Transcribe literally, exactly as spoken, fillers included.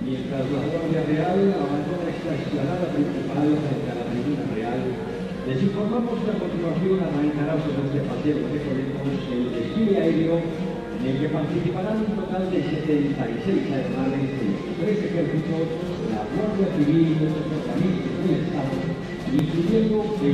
Mientras la Guardia Real abandona esta explanada principal frente a la Tribuna Real, les informamos que a continuación arrancará sobre este paseo de Coletos el desfile aéreo en el que participarán un total de setenta y seis aeronaves de los tres ejércitos, la Guardia Civil y otros organismos del Estado, incluyendo el